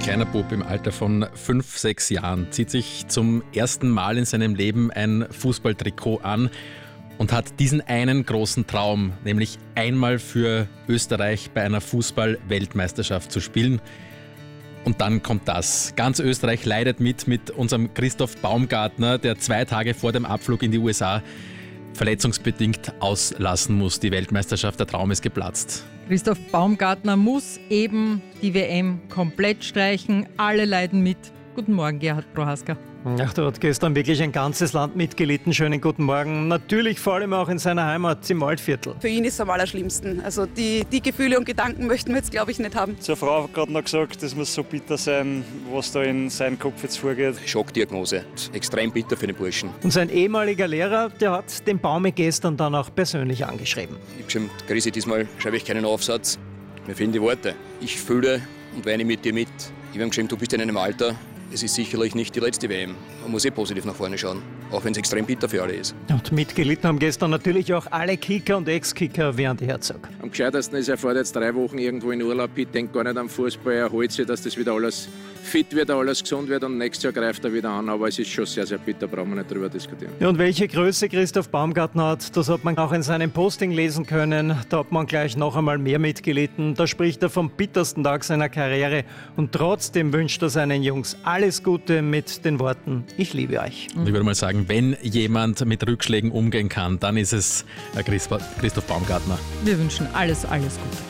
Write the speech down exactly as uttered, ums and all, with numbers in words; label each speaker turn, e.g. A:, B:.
A: kleiner Bub im Alter von fünf, sechs Jahren zieht sich zum ersten Mal in seinem Leben ein Fußballtrikot an und hat diesen einen großen Traum, nämlich einmal für Österreich bei einer Fußball-Weltmeisterschaft zu spielen. Und dann kommt das. Ganz Österreich leidet mit mit unserem Christoph Baumgartner, der zwei Tage vor dem Abflug in die U S A verletzungsbedingt auslassen muss. Die Weltmeisterschaft, der Traum ist geplatzt.
B: Christoph Baumgartner muss eben die W M komplett streichen. Alle leiden mit. Guten Morgen, Gerhard Prohaska.
C: Ach, da hat gestern wirklich ein ganzes Land mitgelitten. Schönen guten Morgen. Natürlich vor allem auch in seiner Heimat, im Waldviertel.
D: Für ihn ist es am allerschlimmsten. Also die, die Gefühle und Gedanken möchten wir jetzt, glaube ich, nicht haben.
E: Zur Frau hat gerade noch gesagt, das muss so bitter sein, was da in seinem Kopf jetzt vorgeht.
F: Schockdiagnose. Extrem bitter für den Burschen.
C: Und sein ehemaliger Lehrer, der hat den Baumi gestern dann auch persönlich angeschrieben.
F: Ich habe geschrieben, Chrissy, diesmal schreibe ich keinen Aufsatz. Mir fehlen die Worte. Ich fühle und weine mit dir mit. Ich habe geschrieben, du bist in einem Alter, es ist sicherlich nicht die letzte W M. Man muss eh positiv nach vorne schauen, auch wenn es extrem bitter für alle ist.
C: Und mitgelitten haben gestern natürlich auch alle Kicker und Ex-Kicker während Herzog.
G: Am gescheitesten ist, er fährt jetzt drei Wochen irgendwo in Urlaub, ich denke gar nicht am Fußball, er holt sich, dass das wieder alles fit wird, alles gesund wird und nächstes Jahr greift er wieder an. Aber es ist schon sehr, sehr bitter, brauchen wir nicht darüber diskutieren.
C: Ja, und welche Größe Christoph Baumgartner hat, das hat man auch in seinem Posting lesen können. Da hat man gleich noch einmal mehr mitgelitten. Da spricht er vom bittersten Tag seiner Karriere und trotzdem wünscht er seinen Jungs alles Gute mit den Worten: Ich liebe euch.
A: Und ich würde mal sagen, wenn jemand mit Rückschlägen umgehen kann, dann ist es Christoph Baumgartner.
B: Wir wünschen alles, alles Gute.